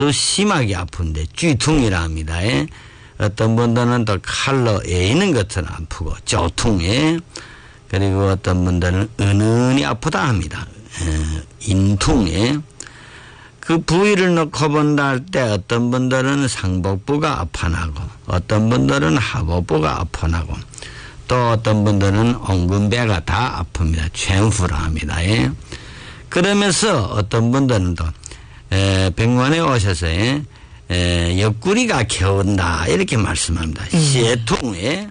또 심하게 아픈데 쥐퉁이라 합니다. 예. 어떤 분들은 또 칼로 에이는 것처럼 아프고 쪼퉁에 그리고 어떤 분들은 은은히 아프다 합니다. 인퉁에 그 부위를 놓고 본다 할 때 어떤 분들은 상복부가 아파나고 어떤 분들은 하복부가 아파나고 또 어떤 분들은 엉근배가 다 아픕니다.全부라 합니다. 예. 그러면서 어떤 분들은 또 병원에 오셔서 옆구리가 겨운다 이렇게 말씀합니다. 시해통에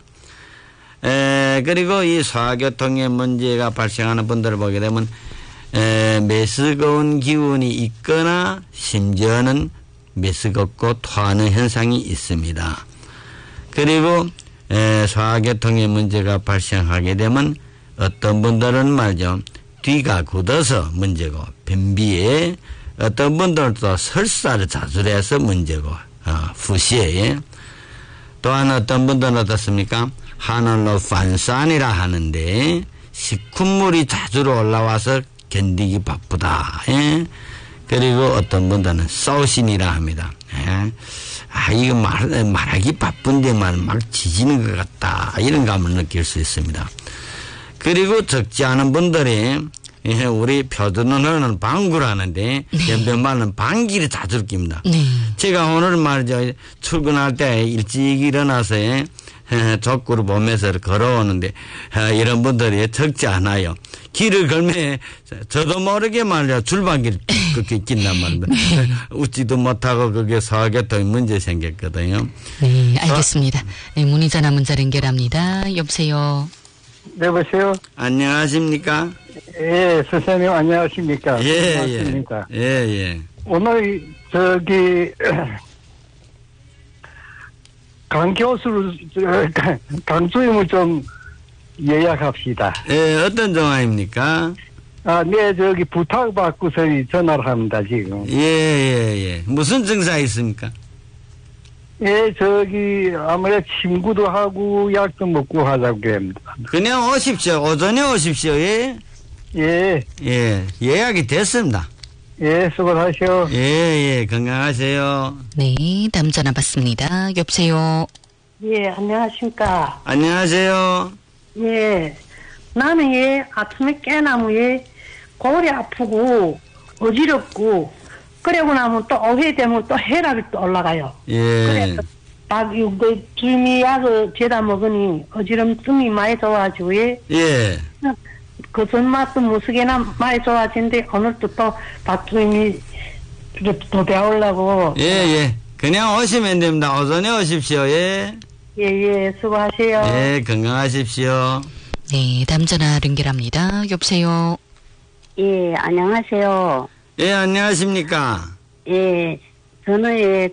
그리고 이 소화교통에 문제가 발생하는 분들을 보게 되면 메스거운 기운이 있거나 심지어는 메스겁고 토하는 현상이 있습니다. 그리고 소화교통에 문제가 발생하게 되면 어떤 분들은 말이죠. 뒤가 굳어서 문제고 변비에 어떤 분들은 또 설사를 자주 해서 문제고 후시에 또한 어떤 분들은 어떻습니까? 하늘로 판산이라 하는데 식훈물이 자주 올라와서 견디기 바쁘다. 예? 그리고 어떤 분들은 싸우신이라 합니다. 예? 이거 말하기 바쁜데만 막 지지는 것 같다. 이런 감을 느낄 수 있습니다. 그리고 적지 않은 분들이 우리 표준어는 방구라는데 연변말은 방귀를 자주 낍니다. 네. 제가 오늘 말이죠. 출근할 때 일찍 일어나서 족구를 보면서 걸어오는데 이런 분들이 적지 않아요. 길을 걸면 저도 모르게 말이야 줄방귀를 그렇게 낀단 말입니다. 네. 웃지도 못하고 그게 소화교통에 문제 생겼거든요. 네, 알겠습니다. 네, 문의 전화 문자 연결합니다. 여보세요. 네, 여보세요. 안녕하십니까? 예, 선생님 안녕하십니까? 예, 반갑습니다. 예, 예. 오늘 강 교수를 강수임을 좀 예약합시다. 예, 어떤 정화입니까? 네, 부탁받고서 전화를 합니다, 지금. 예. 무슨 증사 있습니까? 예, 아무래도 친구도 하고 약도 먹고 하자고 합니다. 그냥 오십시오. 오전에 오십시오. 예. 예. 예, 예약이 됐습니다. 예, 수고하세요. 예, 건강하세요. 네, 다음 전화 받습니다. 여보세요. 예, 안녕하십니까. 안녕하세요. 예, 나는 아침에 깨나면 골이 아프고 어지럽고 그러고 나면 또 오후에 되면 또 혈압이 또 올라가요. 예. 그래서 줄미약을 죄다 먹으니 어지럼증이 많이 좋아지고 예. 그 전맛도 무수개나 많이 좋아진데 오늘도 또 박주임이 또 배우려고. 예. 그냥 오시면 됩니다. 오전에 오십시오. 예. 예, 수고하세요. 예, 건강하십시오. 네, 다음 전화 연결합니다. 여보세요. 예, 안녕하세요. 예, 안녕하십니까? 예, 저는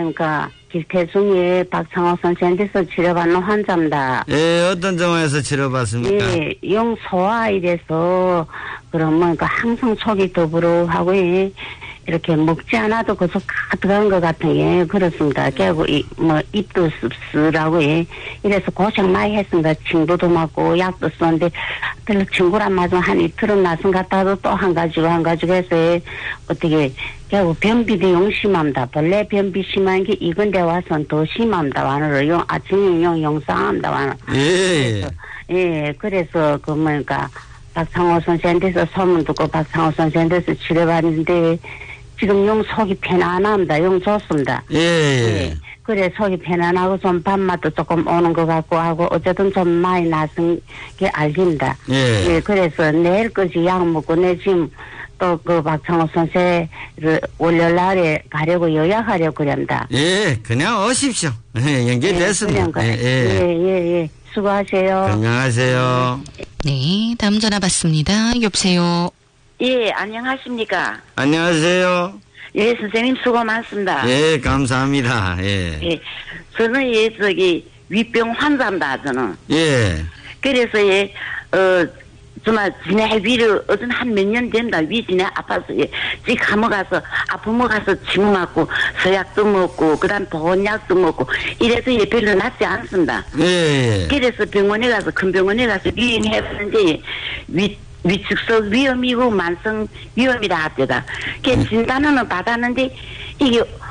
길태중에 박창호 선생님께서 치료받는 환자입니다. 예, 어떤 정화에서 치료받습니까? 예, 용소화 이래서 그러면 항상 속이 더부룩하고 이렇게 먹지 않아도 계속 가득한 것 같은 게 그렇습니다. 결국 입도 씁쓸하고 이래서 고생 많이 했습니다. 친구도 맞고 약도 썼는데 별로 친구랑 맞으면 한 이틀은 나선 갔다도 또 한 가지고 해서 어떻게 결국 변비도 용심합니다. 본래 변비 심한 게 이건데 와서는 더 심합니다. 완으로 아침에 용상합니다. 완으로. 예, 그래서 박상호 선생님께서 소문 듣고 박상호 선생님께서 치료받는데 지금 속이 편안합니다. 좋습니다. 예. 그래 속이 편안하고 좀 밥맛도 조금 오는 것 같고 하고 어쨌든 좀 많이 나선 게 알립니다. 예. 그래서 내일까지 약 먹고 내 지금 또 박상호 선생을 월요일날에 가려고 요약하려고 그럽니다. 예, 그냥 오십시오. 예, 연결됐습니다. 예. 수고하세요. 건강하세요. 네, 다음 전화 받습니다. 여보세요. 예, 안녕하십니까. 안녕하세요. 예, 선생님 수고 많습니다. 예, 감사합니다. 예. 저는 위병 환자입니다, 저는. 예. 그래서 정말 지네 위를 어떤 한 몇 년 된다. 위 지네 아파서 지 가면 가서 아프면 가서 침 맞고 서약도 먹고 그다음 보온약도 먹고 이래서 별로 낫지 않습니다. 예. 그래서 병원에 가서 큰 병원에 가서 위임해봤는데 위축성 위험이고 만성 위험이다 합니다. 그 진단은 받았는데 이게